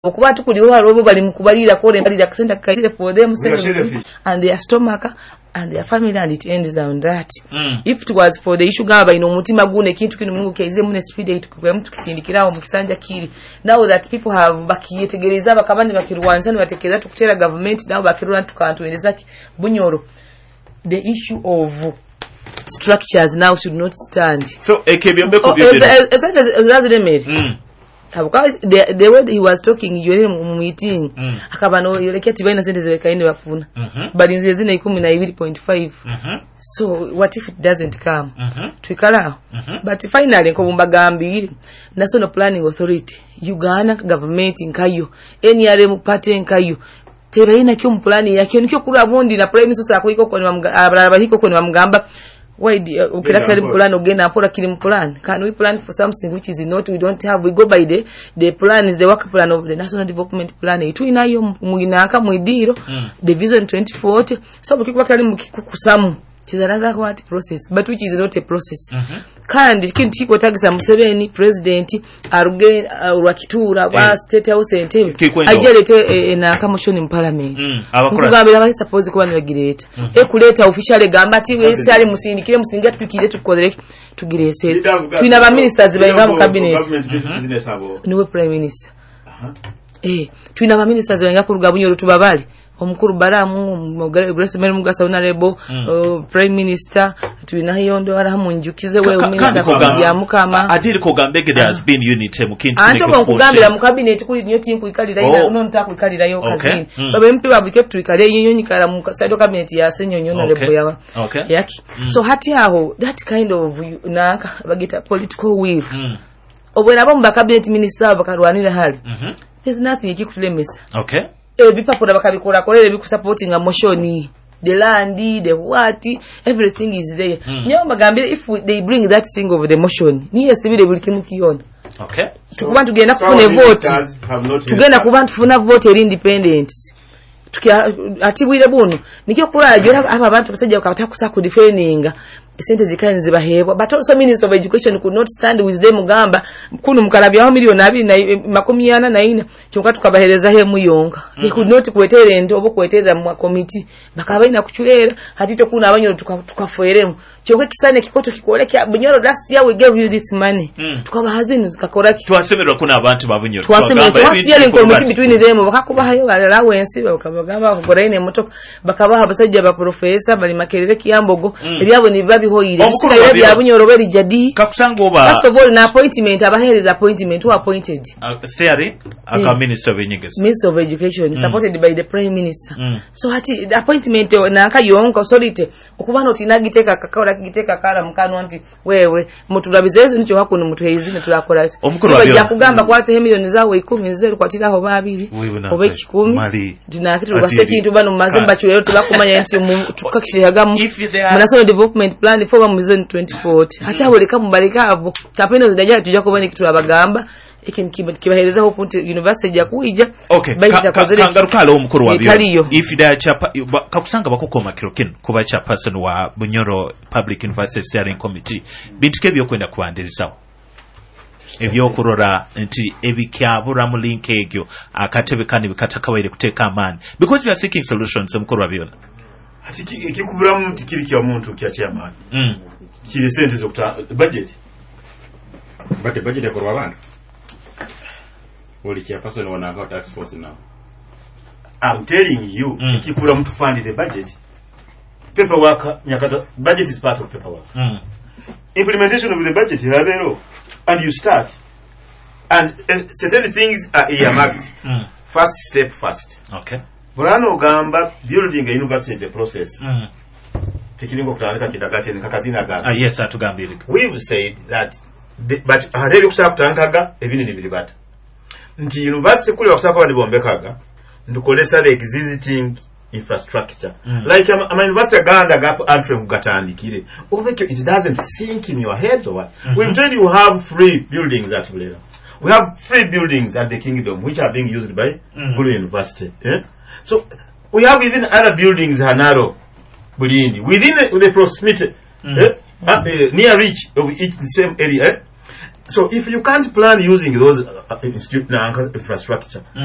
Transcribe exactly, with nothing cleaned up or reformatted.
okuba tukuliwo alobo bali mukubalira ko lembalira kusenda kaire for them services and their stomach and their family, and it ends on that. Mm. If it was for the issue gaba ino mutima gune kintu kino mungu kaize mune speed eight kwa mtu kisindikirawo mukisanja kiri. Now that people have bakiyetegereza bakabandi bakirwanza batekereza tukutera government now bakirwana tukantueleza Bunyoro, the issue of structures now should not stand. So ekebembe ko bi as as as as they made. Mm. Because the, the way he was talking yule mu meeting mm. akabano yule kati baina sente zebekaine bafuna mm-hmm. bali nzire zina twelve point five mm-hmm. so what if it doesn't come mm-hmm. twikala mm-hmm. but finally ko bumbagambiri National Planning Authority Uganda government nkayo N R M party nkayo tebaina kyo mu plan yakyo nikyo kula bondi na prime minister akoiko ko abalaba hiko ko bamugamba why uh, ukirakali plan ogena apora kili plan. Can we plan for something which is not, we don't have, we go by the the plan is the work plan of the National Development Plan itu inayo muginaka mwidiro mm. the vision twenty forty so bukikuba kali mukikusamu kizaraza what process but which is not a process mm-hmm. kandi kintu kiko tagisa Museveni president aruge urwakitura uh, wa state house entebe ajelete e, e, na kamoshoni mu parliament mm. kugambira bali suppose kuba nibagireta mm-hmm. e kuleta official gamba ati we sali musindikire musinga tukire tukolere tugirese twina ba ministers bayinga mu cabinet business abo niwe prime minister uh-huh. eh twina ba ministers bayinga ku ruga Bunyoro tubabali omukuru baramu Grace Mary Mugasa Honorable mm. uh, Prime Minister tuina yondo ara munjukize wewe minister ya mukama adiri ko gambege there has been unity mu kintu anto bakugambira mu cabinet kuli nyo tinku ikalira ina uno ntaka ikalira yo kazini mm. babe mpi babike tuikale yinyonyi kala mu side cabinet ya senyonyo Honorable okay. yawa okay. yaki mm. so hati aho that kind of nanka bagita political will mm. obwera bo mu cabinet minister bakarwanira hali mm-hmm. there's nothing ekikutulemesa okay ebipapura bakabikora kolere bikusupporting a motion the land the what everything is there mm. nyo bagambira if they bring that thing over the motion niye sibire buli kimu kiyona okay tukuba tugenda kufuna vote tugenda kuba tufuna vote eri independent tukia atibwire bunu nikyo kurajo aba abantu basajja bakata kusaku defending sente zikani zibahebwa but also Minister of Education could not stand with them gamba kunu mukalabya wa milioni abiri na makumi yana na ina kyonka tukabahereza he muyonga mm-hmm. they could not kwetere endo obo kweterera mu committee bakabaina kuchulera hatito kuna abanyoro tukafoeremu kyonka kisane kikoto kikoleka Bunyoro last year we gave you this money mm. tukabahazini zikakora ki twasemerwa kuna abantu babunyo twasemerwa last year in committee between them bakakuba hayo allowance bakabagamba bakora ine motoka bakabaha basajja ba professor bali makerere kiyambogo mm. ebyabo ni babi hoire bisira bya Bunyoro beri jadi kakusango ba first of all na appointment abahereza appointment who appointed uh, steering aka yeah. Minister of Education Minister of Education mm. supported by the Prime Minister mm. so hati the appointment na akayonka authority okubana otinagiteka kakawala kigiteka kala mukano anti wewe mutulabizezo nicho hakuno mutuhezine tulakora bajja kugamba kwate milioni zawe ikumi zero kwatiraho babiri obe kikumi dinakiti rubase kintu bano mazemba cyo yote bakumanya nti tukakitihagamu National Development Plan for mu vision twenty forty hata boleka mubaleka abo kapeno zidaja tujja kubona kitu abagamba ikin kibahereza ho point university ya kuija okay kangarukalo omukuru wa bio if da chapa kakusanga bakukoma kirokin kuba cha person wa Bunyoro Public University Steering Committee bintuke byo kwenda kuandirizaho ebyo kurora nti ebikyabura mu link egyo akatebe kandi bikatakabaire kuteka amani because we are seeking solutions omukuru wa bio atiki ekikubura mu tikiri kya muntu kya chairman mm kiri sente zokuta budget but budget ya kurwa bantu wali chairperson wana ka task force now I'm telling you mm. ekikubura mu to fund the budget paperwork nyakata budget is part of paperwork mm. implementation of the budget labero and you start and uh, certain things are earmarked mm. first step first okay Burano gamba building a university is a process. Mm. Tikilingo kutandika kidagache nikakazina gamba. Ah yes atugambire. We've said that the, but harebe kusaba kutankaga ebini ni bilibata. Nti university kule wakusaba kwa nibombekaga ndukolesa the existing infrastructure. Mm. Like I'm, I'm a university ganda gap antwe mugatandikire. Ovekyo it doesn't sink in your head or what. Mm-hmm. We've told you have free buildings at Bulera. We have free buildings at the kingdom which are being used by mm-hmm. Bulu University. Eh? So we have even other buildings Hanaro, Bulindi within uh, the proximity mm-hmm. eh? uh, uh, near reach of each the same area. Eh? So if you can't plan using those uh, institute infrastructure, mm-hmm.